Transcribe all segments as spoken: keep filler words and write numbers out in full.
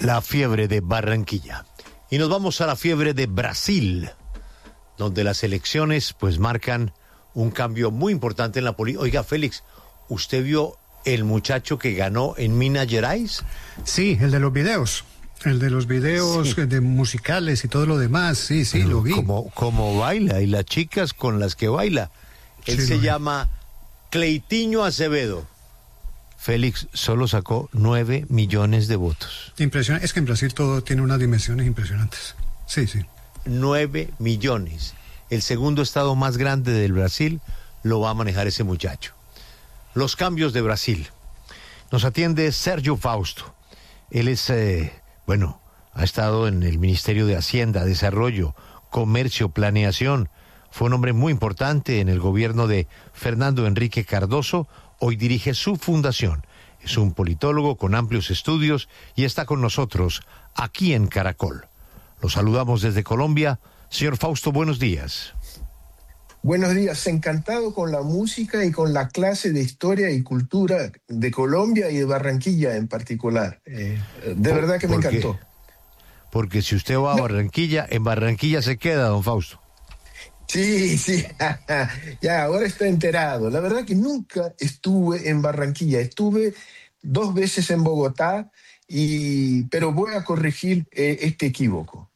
la fiebre de Barranquilla. Y nos vamos a la fiebre de Brasil, donde las elecciones pues marcan un cambio muy importante en la política. Oiga, Félix, ¿usted vio el muchacho que ganó en Minas Gerais? Sí, el de los videos. El de los videos sí. de musicales y todo lo demás, sí, sí, Pero lo vi. Como, como baila, y las chicas con las que baila. Él sí, se llama Cleitiño Acevedo. Félix solo sacó nueve millones de votos. Impresionante. Es que en Brasil todo tiene unas dimensiones impresionantes. Sí, sí. Nueve millones. El segundo estado más grande del Brasil lo va a manejar ese muchacho. Los cambios de Brasil. Nos atiende Sergio Fausto. Él es, eh, bueno, ha estado en el Ministerio de Hacienda, Desarrollo, Comercio, Planeación. Fue un hombre muy importante en el gobierno de Fernando Henrique Cardoso. Hoy dirige su fundación. Es un politólogo con amplios estudios y está con nosotros aquí en Caracol. Lo saludamos desde Colombia. Señor Fausto, buenos días. Buenos días, encantado con la música y con la clase de historia y cultura de Colombia y de Barranquilla en particular. Eh, de ¿Por, verdad que me encantó. Qué? Porque si usted va a Barranquilla, en Barranquilla se queda, don Fausto. Sí, sí, ya, ahora está enterado. La verdad que nunca estuve en Barranquilla, estuve dos veces en Bogotá, y, pero voy a corregir eh, este equívoco.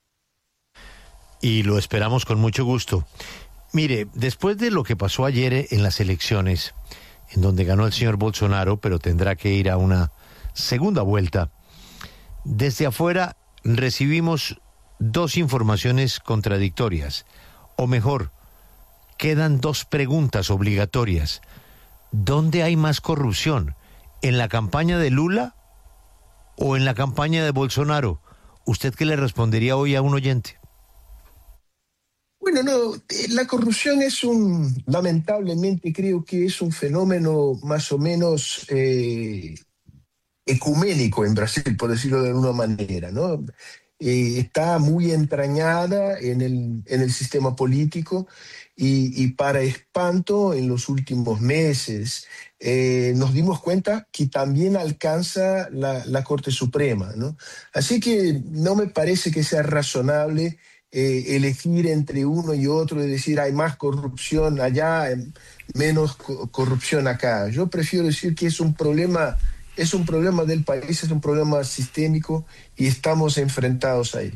Y lo esperamos con mucho gusto. Mire, después de lo que pasó ayer en las elecciones, en donde ganó el señor Bolsonaro, pero tendrá que ir a una segunda vuelta, desde afuera recibimos dos informaciones contradictorias. O mejor, quedan dos preguntas obligatorias. ¿Dónde hay más corrupción? ¿En la campaña de Lula o en la campaña de Bolsonaro? ¿Usted qué le respondería hoy a un oyente? Bueno, no, la corrupción es un, lamentablemente creo que es un fenómeno más o menos eh, ecuménico en Brasil, por decirlo de alguna manera, ¿no? Eh, está muy entrañada en el, en el sistema político y, y para espanto en los últimos meses eh, nos dimos cuenta que también alcanza la, la Corte Suprema, ¿no? Así que no me parece que sea razonable eh, elegir entre uno y otro y decir hay más corrupción allá, menos co- corrupción acá. Yo prefiero decir que es un problema... Es un problema del país, es un problema sistémico y estamos enfrentados ahí.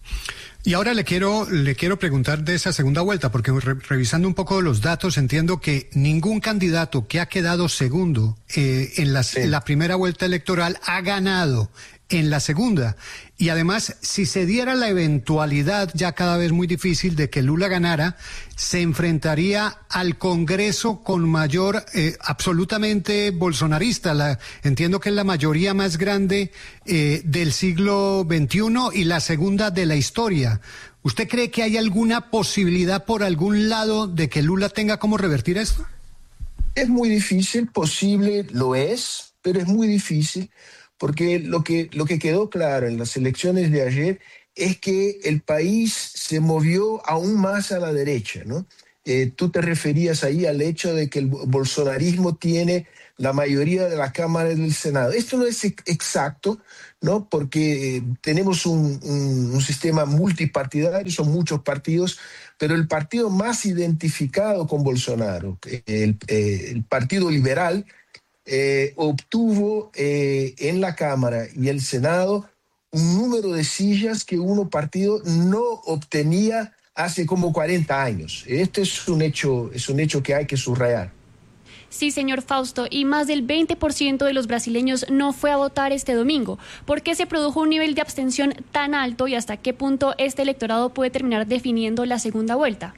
Y ahora le quiero, le quiero preguntar de esa segunda vuelta, porque re, revisando un poco los datos entiendo que ningún candidato que ha quedado segundo eh, en, la, sí. en la primera vuelta electoral ha ganado en la segunda. Y además, si se diera la eventualidad, ya cada vez muy difícil, de que Lula ganara, se enfrentaría al Congreso con mayor, eh, absolutamente bolsonarista. La, entiendo que es la mayoría más grande eh, del siglo veintiuno y la segunda de la historia. ¿Usted cree que hay alguna posibilidad por algún lado de que Lula tenga cómo revertir esto? Es muy difícil, posible lo es, pero es muy difícil. Porque lo que, lo que quedó claro en las elecciones de ayer es que el país se movió aún más a la derecha, ¿no? Eh, tú te referías ahí al hecho de que el bolsonarismo tiene la mayoría de la Cámara y del Senado. Esto no es exacto, ¿no? Porque eh, tenemos un, un, un sistema multipartidario, son muchos partidos, pero el partido más identificado con Bolsonaro, el, eh, el Partido Liberal, Eh, obtuvo eh, en la Cámara y el Senado un número de sillas que uno partido no obtenía hace como cuarenta años. Este es un hecho, es un hecho que hay que subrayar. Sí, señor Fausto, y más del veinte por ciento de los brasileños no fue a votar este domingo. ¿Por qué se produjo un nivel de abstención tan alto y hasta qué punto este electorado puede terminar definiendo la segunda vuelta?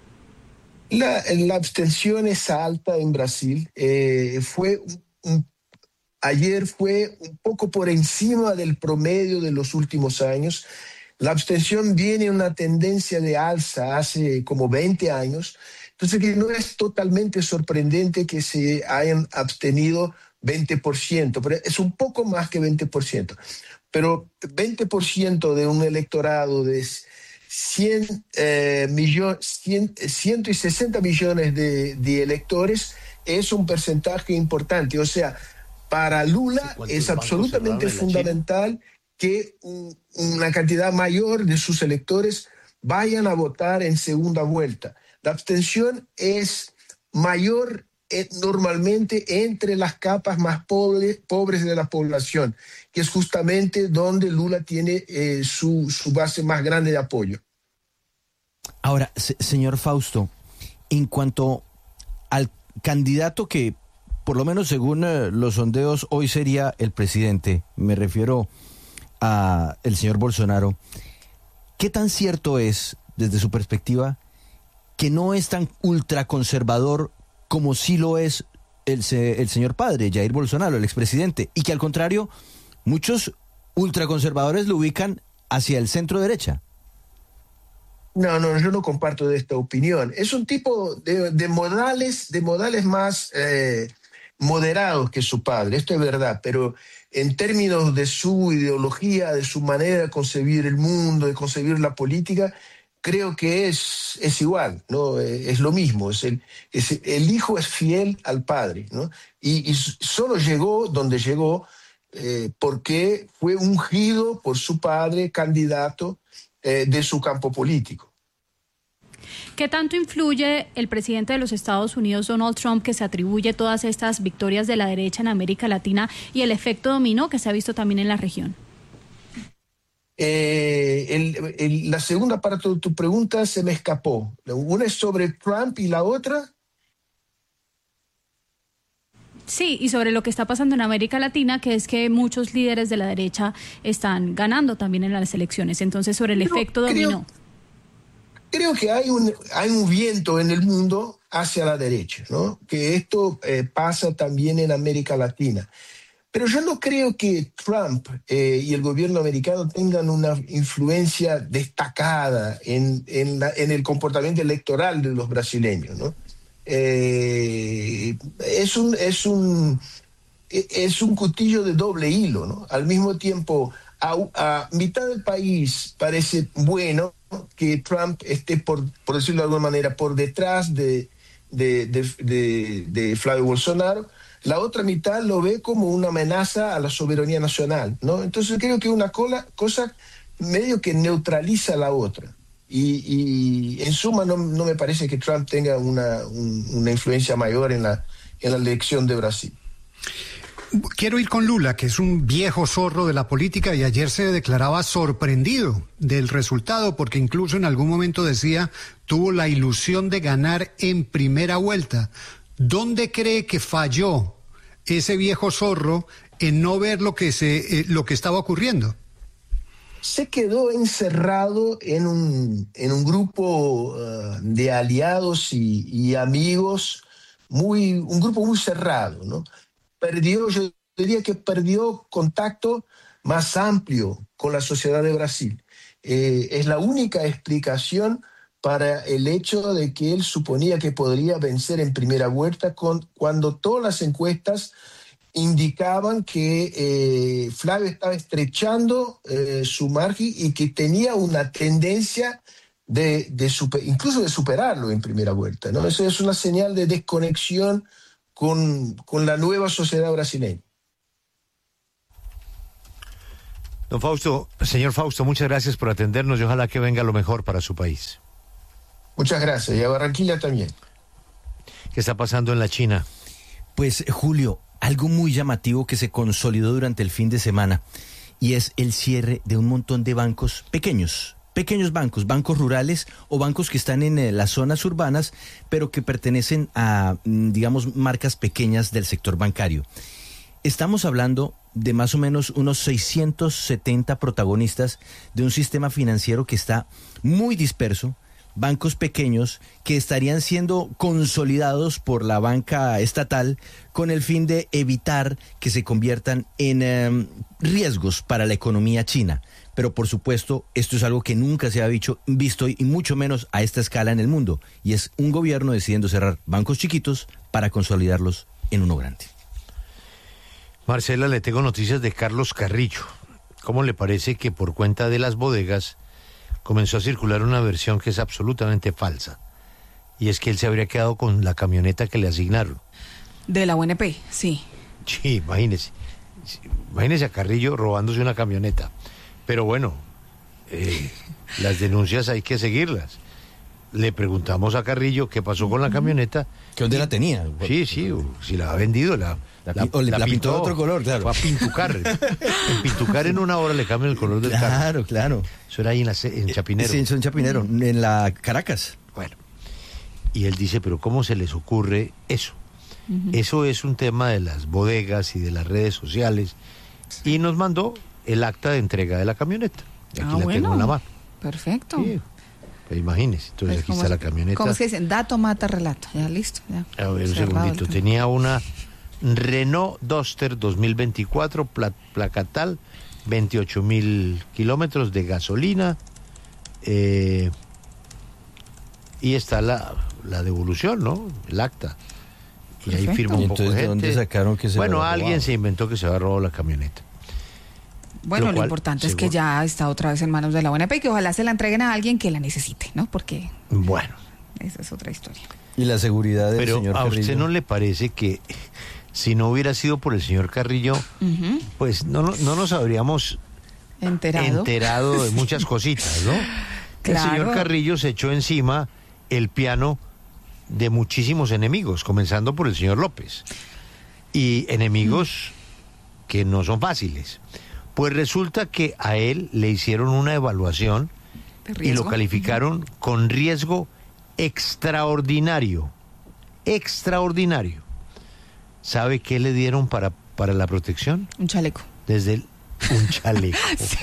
La, la abstención es alta en Brasil. Eh, fue un Un, ayer fue un poco por encima del promedio de los últimos años. La abstención viene en una tendencia de alza hace como veinte años, entonces que no es totalmente sorprendente que se hayan abstenido veinte por ciento, pero es un poco más que veinte por ciento. Pero veinte por ciento de un electorado de cien, eh, millones, cien, ciento sesenta millones de, de electores es un porcentaje importante. O sea, para Lula es absolutamente fundamental que un, una cantidad mayor de sus electores vayan a votar en segunda vuelta. La abstención es mayor eh, normalmente entre las capas más pobres, pobres de la población, que es justamente donde Lula tiene eh, su, su base más grande de apoyo. Ahora, se, señor Fausto, en cuanto al candidato que, por lo menos según eh, los sondeos, hoy sería el presidente, me refiero a el señor Bolsonaro, ¿qué tan cierto es, desde su perspectiva, que no es tan ultraconservador como sí lo es el, el señor padre, Jair Bolsonaro, el expresidente, y que al contrario, muchos ultraconservadores lo ubican hacia el centro derecha? No, no, yo no comparto de esta opinión. Es un tipo de, de modales, de modales más eh, moderados que su padre, esto es verdad, pero en términos de su ideología, de su manera de concebir el mundo, de concebir la política, creo que es, es igual, ¿no? Es lo mismo, es el, es, el hijo es fiel al padre, ¿no? Y, y solo llegó donde llegó eh, porque fue ungido por su padre candidato eh, de su campo político. ¿Qué tanto influye el presidente de los Estados Unidos, Donald Trump, que se atribuye todas estas victorias de la derecha en América Latina y el efecto dominó que se ha visto también en la región? Eh, el, el, la segunda parte de tu pregunta se me escapó. Una es sobre Trump y la otra... Sí, y sobre lo que está pasando en América Latina, que es que muchos líderes de la derecha están ganando también en las elecciones. Entonces, sobre el Pero efecto dominó. Creo que hay un, hay un viento en el mundo hacia la derecha, ¿no? Que esto eh, pasa también en América Latina. Pero yo no creo que Trump eh, y el gobierno americano tengan una influencia destacada en, en, la, en el comportamiento electoral de los brasileños, ¿no? Eh, es, un, es, un, es un cuchillo de doble hilo, ¿no? Al mismo tiempo, a, a mitad del país parece bueno que Trump esté, por, por decirlo de alguna manera, por detrás de, de, de, de, de Flavio Bolsonaro. La otra mitad lo ve como una amenaza a la soberanía nacional, ¿no? Entonces creo que una cola, cosa medio que neutraliza a la otra. Y, y en suma no, no me parece que Trump tenga una, un, una influencia mayor en la, en la elección de Brasil. Quiero ir con Lula, que es un viejo zorro de la política, y ayer se declaraba sorprendido del resultado, porque incluso en algún momento decía, tuvo la ilusión de ganar en primera vuelta. ¿Dónde cree que falló ese viejo zorro en no ver lo que, se, eh, lo que estaba ocurriendo? Se quedó encerrado en un, en un grupo uh, de aliados y, y amigos, muy, un grupo muy cerrado, ¿no? Perdió, yo diría que perdió contacto más amplio con la sociedad de Brasil. Eh, es la única explicación para el hecho de que él suponía que podría vencer en primera vuelta con, cuando todas las encuestas indicaban que eh, Flavio estaba estrechando eh, su margen y que tenía una tendencia de, de super, incluso de superarlo en primera vuelta, ¿no? Eso es una señal de desconexión con, con la nueva sociedad brasileña. Don Fausto, señor Fausto, muchas gracias por atendernos y ojalá que venga lo mejor para su país. Muchas gracias, y a Barranquilla también. ¿Qué está pasando en la China? Pues, Julio, algo muy llamativo que se consolidó durante el fin de semana, y es el cierre de un montón de bancos pequeños, pequeños bancos, bancos rurales o bancos que están en eh, las zonas urbanas, pero que pertenecen a, digamos, marcas pequeñas del sector bancario. Estamos hablando de más o menos unos seiscientos setenta protagonistas de un sistema financiero que está muy disperso, bancos pequeños que estarían siendo consolidados por la banca estatal con el fin de evitar que se conviertan en eh, riesgos para la economía china. Pero por supuesto, esto es algo que nunca se ha dicho, visto y mucho menos a esta escala en el mundo, y es un gobierno decidiendo cerrar bancos chiquitos para consolidarlos en uno grande. Marcela, le tengo noticias de Carlos Carrillo. ¿Cómo le parece que por cuenta de las bodegas comenzó a circular una versión que es absolutamente falsa? Y es que él se habría quedado con la camioneta que le asignaron. De la U N P, sí. Sí, imagínese. Imagínese a Carrillo robándose una camioneta. Pero bueno, eh, las denuncias hay que seguirlas. Le preguntamos a Carrillo qué pasó con la camioneta. ¿Que dónde la tenía? Sí, sí, si la ha vendido, la, la, la, o le, la, la pintó de otro color, claro. Fue a Pintucar. En Pintucar en una hora le cambian el color del claro, carro. Claro, claro. Eso era ahí en, la, en Chapinero. Sí, eso en Chapinero, mm. en la Caracas. Bueno, y él dice, pero ¿cómo se les ocurre eso? Uh-huh. Eso es un tema de las bodegas y de las redes sociales. Sí. Y nos mandó el acta de entrega de la camioneta. Y aquí ah, la bueno. tengo en la mano. Perfecto. Sí. Pues imagínese, entonces pues aquí está la camioneta. ¿Cómo es que dicen? Dato mata relato. Ya, listo. Ya. A ver, un segundito. Tenía una Renault Duster dos mil veinticuatro, pla placatal, veintiocho mil kilómetros de gasolina. Eh, y está la, la devolución, ¿no? El acta. Y Perfecto. Ahí firma un poco de gente. ¿De dónde sacaron que se Bueno, alguien se inventó que se había robado la camioneta. Bueno, lo, lo importante es que ya está otra vez en manos de la O N P y que ojalá se la entreguen a alguien que la necesite, ¿no? Porque bueno, esa es otra historia. Y la seguridad del Pero señor ¿a Carrillo? usted no le parece que si no hubiera sido por el señor Carrillo, uh-huh. pues no, no, no nos habríamos enterado, enterado de muchas cositas, ¿no? Claro. El señor Carrillo se echó encima el piano de muchísimos enemigos, comenzando por el señor López. Y enemigos uh-huh. que no son fáciles. Pues resulta que a él le hicieron una evaluación y lo calificaron uh-huh. con riesgo extraordinario. Extraordinario. ¿Sabe qué le dieron para, para la protección? Un chaleco. Desde el, un chaleco. Sí.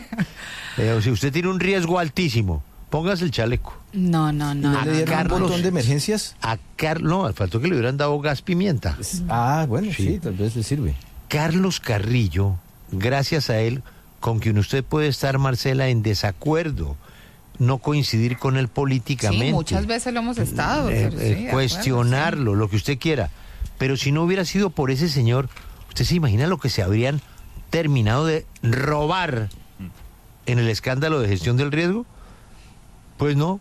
eh, si usted tiene un riesgo altísimo, póngase el chaleco. No, no, no. ¿No le dieron Carlos, un botón de emergencias? A Carlos, no, faltó que le hubieran dado gas pimienta. Ah, bueno, sí, sí tal vez le sirve. Carlos Carrillo, gracias a él, con quien usted puede estar, Marcela, en desacuerdo, no coincidir con él políticamente. Sí, muchas veces lo hemos estado. Eh, pero eh, sí, cuestionarlo, acuerdo, sí. Lo que usted quiera. Pero si no hubiera sido por ese señor, ¿usted se imagina lo que se habrían terminado de robar en el escándalo de gestión del riesgo? Pues no,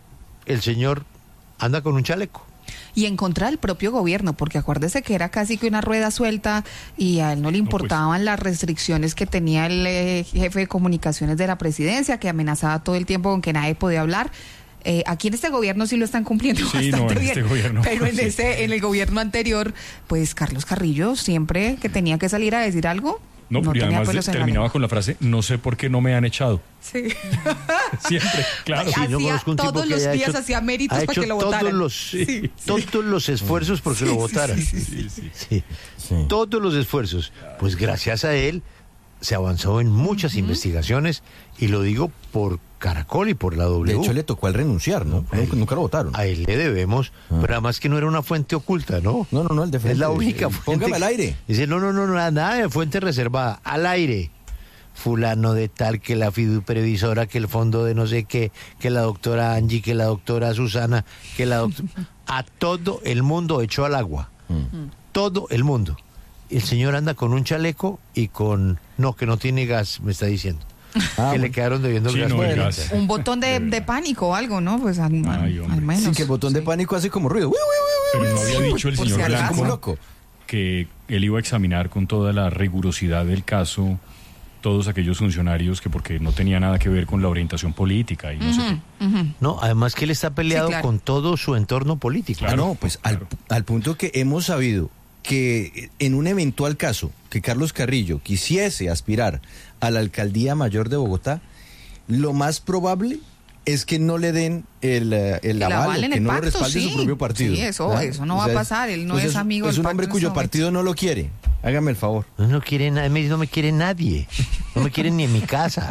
el señor anda con un chaleco. Y en contra del propio gobierno, porque acuérdese que era casi que una rueda suelta y a él no le importaban no, pues. las restricciones que tenía el eh, jefe de comunicaciones de la presidencia, que amenazaba todo el tiempo con que nadie podía hablar. Eh, aquí en este gobierno sí lo están cumpliendo sí, bastante no, en bien, este gobierno, pero en sí. ese, en el gobierno anterior, pues Carlos Carrillo siempre que tenía que salir a decir algo, no, no y tenía además de, terminaba la con la frase, no sé por qué no me han echado. Sí. Siempre, claro. Sí, no hacía, todos los días hecho, hacía méritos para que lo votaran. Todos los, sí, sí. todos los esfuerzos porque sí, lo votaran. Sí, sí, sí, sí, sí. Sí. Todos los esfuerzos. Pues gracias a él se avanzó en muchas uh-huh. investigaciones, y lo digo por Caracol y por la W. De hecho, le tocó al renunciar, ¿no? Él, nunca lo votaron. A él le debemos, ah. pero además que no era una fuente oculta, ¿no? No, no, no, el de frente. Es la única eh, fuente. Póngame al aire. Dice, no, no, no, nada, nada de fuente reservada, al aire. Fulano de tal, que la fiduprevisora, que el fondo de no sé qué, que la doctora Angie, que la doctora Susana, que la doctora... A todo el mundo echó al agua. Mm. Todo el mundo. El señor anda con un chaleco y con... No, que no tiene gas, me está diciendo. Ah, que le quedaron debiendo sí, el, gas. No, el gas. Un botón de, de pánico o algo, ¿no? Pues al, Ay, al menos. Sí, que el botón sí. de pánico hace como ruido. Pero no había dicho el Por señor si Blanco como loco. que él iba a examinar con toda la rigurosidad del caso todos aquellos funcionarios que porque no tenía nada que ver con la orientación política y no uh-huh, sé qué. Uh-huh. No, además que él está peleado sí, claro. con todo su entorno político. Claro, no, pues claro. al, al punto que hemos sabido que en un eventual caso que Carlos Carrillo quisiese aspirar a la alcaldía mayor de Bogotá, lo más probable es que no le den el, el aval, que el no pacto, lo respalde sí. su propio partido. Sí, eso, ¿verdad? eso no o sea, va a pasar, él no pues es amigo del del pacto. Es un hombre cuyo partido no lo quiere. Hágame el favor. No, no quiere nadie, no me quiere nadie. No me quiere ni en mi casa.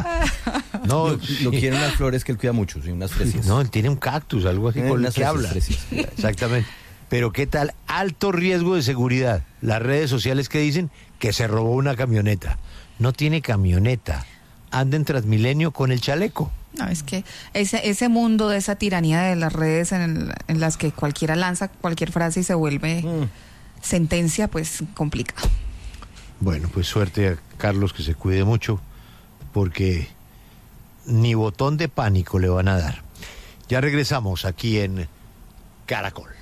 No, lo, lo quieren unas flores que él cuida mucho, sí, unas fresias. No, él tiene un cactus, algo así eh, con el que habla. Fresias. Exactamente. Pero ¿qué tal? Alto riesgo de seguridad. Las redes sociales que dicen que se robó una camioneta. No tiene camioneta. Anda en Transmilenio con el chaleco. No, es que ese ese mundo de esa tiranía de las redes en, el, en las que cualquiera lanza cualquier frase y se vuelve mm. sentencia, pues complica. Bueno, pues suerte a Carlos, que se cuide mucho, porque ni botón de pánico le van a dar. Ya regresamos aquí en Caracol.